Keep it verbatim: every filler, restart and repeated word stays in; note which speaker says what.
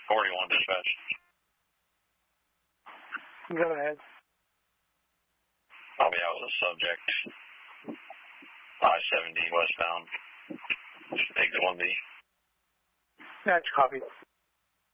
Speaker 1: forty-one dispatch.
Speaker 2: Go ahead.
Speaker 1: I'll be out with a subject. I seventy westbound. Exit one B.
Speaker 2: That's copy.